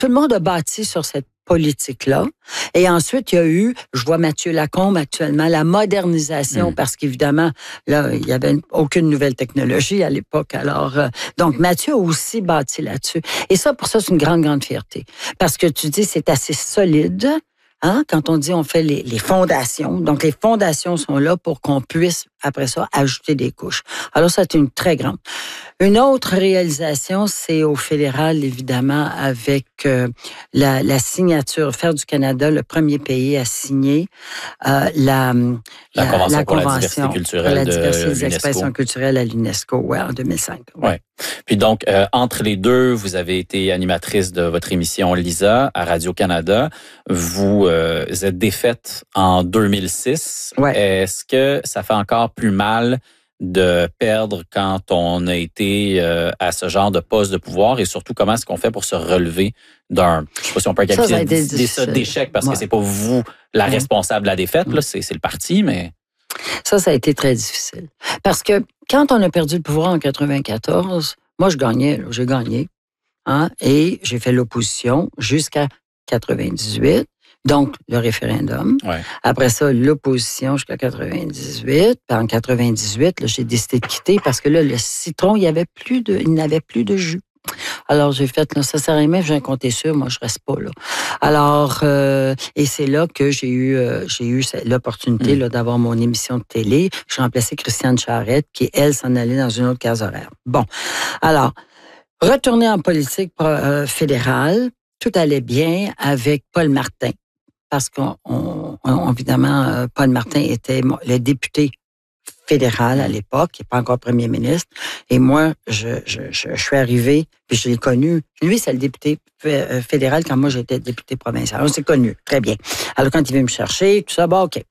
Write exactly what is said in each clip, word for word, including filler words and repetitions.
tout le monde a bâti sur cette politique-là. Et ensuite, il y a eu, je vois Mathieu Lacombe actuellement, la modernisation, mmh. parce qu'évidemment, là, il n'y avait aucune nouvelle technologie à l'époque. Alors, euh, donc, Mathieu a aussi bâti là-dessus. Et ça, pour ça, c'est une grande, grande fierté. Parce que tu dis, c'est assez solide. Hein? Quand on dit on fait les, les fondations, donc les fondations sont là pour qu'on puisse, après ça, ajouter des couches. Alors, ça, c'est une très grande. Une autre réalisation, c'est au fédéral, évidemment, avec euh, la, la signature, faire du Canada le premier pays à signer euh, la, la, la Convention la pour convention la diversité culturelle la diversité de des expressions l'UNESCO. culturelles à l'UNESCO, ouais, en deux mille cinq. Ouais. Ouais. Puis donc, euh, entre les deux, vous avez été animatrice de votre émission Lisa à Radio-Canada. Vous euh, êtes défaite en deux mille six. Ouais. Est-ce que ça fait encore plus mal de perdre quand on a été euh, à ce genre de poste de pouvoir et surtout comment est-ce qu'on fait pour se relever d'un, je sais pas si on peut qualifier ça d'échec parce ouais. que c'est pas vous la ouais. responsable de la défaite, ouais. là, c'est, c'est le parti, mais... Ça, ça a été très difficile. Parce que quand on a perdu le pouvoir en quatre-vingt-quatorze, moi, je gagnais, là, j'ai gagné, hein, et j'ai fait l'opposition jusqu'à quatre-vingt-dix-huit. Donc, le référendum. Ouais. Après ça, l'opposition jusqu'à quatre-vingt-dix-huit. Puis en quatre-vingt-dix-huit, là, j'ai décidé de quitter parce que là, le citron, il y avait plus de, il n'avait plus de jus. Alors, j'ai fait, là, ça sert à rien, j'ai un compté sûr, moi, je reste pas là. Alors, euh, et c'est là que j'ai eu, euh, j'ai eu l'opportunité, mmh. là, d'avoir mon émission de télé. J'ai remplacé Christiane Charette, qui, elle, s'en allait dans une autre case horaire. Bon. Alors, retourner en politique euh, fédérale, tout allait bien avec Paul Martin. Parce qu'on, on, on, évidemment, Paul Martin était le député fédéral à l'époque, qui n'est pas encore premier ministre. Et moi, je, je, je, je suis arrivée, puis je l'ai connu. Lui, c'est le député fédéral quand moi, j'étais député provincial. On s'est connus, très bien. Alors, quand il veut me chercher, tout ça, bon, OK.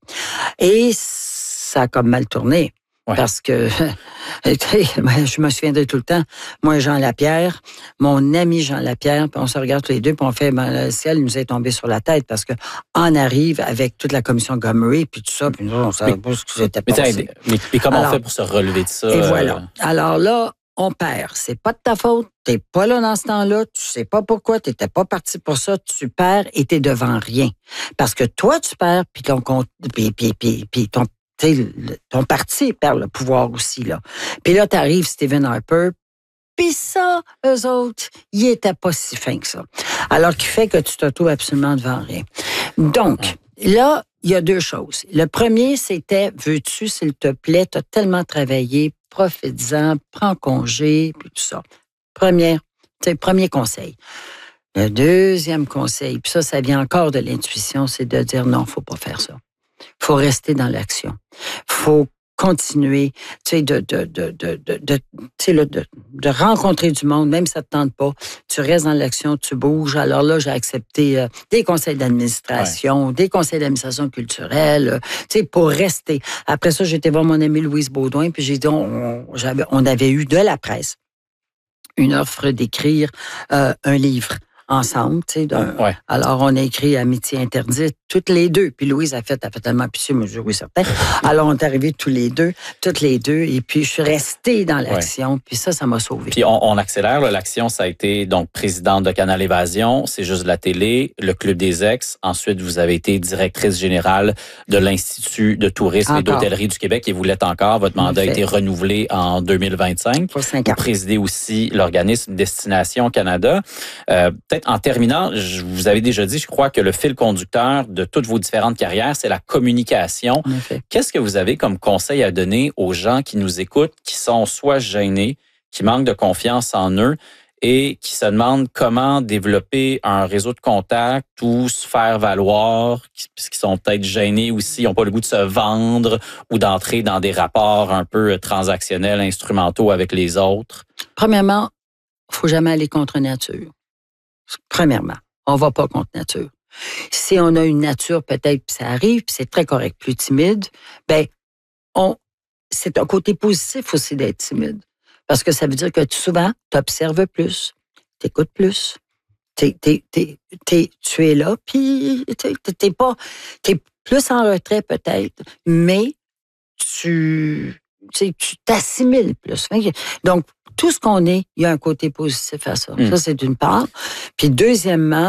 Et ça a comme mal tourné. Ouais. Parce que, je me souviendrai tout le temps, moi, Jean Lapierre, mon ami Jean Lapierre, puis on se regarde tous les deux, puis on fait, ben, le ciel nous est tombé sur la tête, parce que on arrive avec toute la commission Gomery, puis tout ça, puis nous, on ne savait pas ce qui s'était passé. Mais, mais comment Alors, on fait pour se relever de ça? Et voilà. Euh... Alors là, on perd. C'est pas de ta faute. T'es pas là dans ce temps-là. Tu sais pas pourquoi. T'étais pas parti pour ça. Tu perds et t'es devant rien. Parce que toi, tu perds, puis ton compte, puis, puis, puis, puis ton ton parti perd le pouvoir aussi, là. Puis là, t'arrives Stephen Harper, puis ça, eux autres, ils étaient pas si fins que ça. Alors, qui fait que tu te trouves absolument devant rien. Donc, là, il y a deux choses. Le premier, c'était, veux-tu, s'il te plaît, t'as tellement travaillé, profites-en, prends congé, puis tout ça. Première, c'est premier conseil. Le deuxième conseil, puis ça, ça vient encore de l'intuition, c'est de dire non, faut pas faire ça. Faut rester dans l'action. Faut continuer, tu sais, de, de, de, de, de, de, tu sais, là, de, de rencontrer du monde, même si ça te tente pas. Tu restes dans l'action, tu bouges. Alors là, j'ai accepté euh, des conseils d'administration, ouais. des conseils d'administration culturelle, euh, tu sais, pour rester. Après ça, j'étais voir mon ami Louise Baudouin, puis j'ai dit, on, on, j'avais, on avait eu de la presse une offre d'écrire euh, un livre ensemble, tu sais. Ouais. Alors, on a écrit Amitié interdite, toutes les deux. Puis Louise a fait, elle a fait tellement pitié, moi, je oui, certain. Alors, on est arrivés tous les deux, toutes les deux, et puis je suis restée dans l'action, ouais. puis ça, ça m'a sauvée. Puis on, on accélère, là, l'action, ça a été, donc, présidente de Canal Évasion, c'est juste de la télé, le Club des Ex. Ensuite, vous avez été directrice générale de l'Institut de tourisme encore. Et d'hôtellerie du Québec, et vous l'êtes encore. Votre mandat a été renouvelé en deux mille vingt-cinq. Pour cinq ans. Vous présidez aussi l'organisme Destination Canada. Euh, peut-être en terminant, je vous avez déjà dit, je crois que le fil conducteur de toutes vos différentes carrières, c'est la communication. Qu'est-ce que vous avez comme conseil à donner aux gens qui nous écoutent, qui sont soit gênés, qui manquent de confiance en eux et qui se demandent comment développer un réseau de contacts ou se faire valoir, puisqu'ils sont peut-être gênés aussi, ils n'ont pas le goût de se vendre ou d'entrer dans des rapports un peu transactionnels, instrumentaux avec les autres? Premièrement, il ne faut jamais aller contre nature. Premièrement, on ne va pas contre nature. Si on a une nature, peut-être, puis ça arrive, puis c'est très correct, plus timide, ben, on, c'est un côté positif aussi d'être timide. Parce que ça veut dire que tu, souvent, tu observes plus, tu écoutes plus, t'es, t'es, t'es, t'es, tu es là, puis tu t'es pas, t'es plus en retrait peut-être, mais tu, tu t'assimiles plus. Donc, tout ce qu'on est, il y a un côté positif à ça. Mm. Ça, c'est d'une part. Puis deuxièmement,